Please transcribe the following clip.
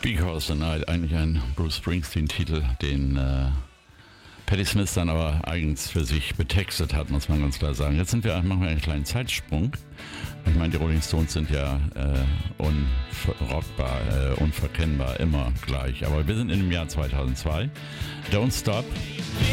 Because the Night, eigentlich ein Bruce Springsteen-Titel, den Patti Smith dann aber eigens für sich betextet hat, muss man ganz klar sagen. Jetzt machen wir einen kleinen Zeitsprung. Ich meine, die Rolling Stones sind ja unverrockbar, unverkennbar, immer gleich. Aber wir sind in dem Jahr 2002. Don't Stop.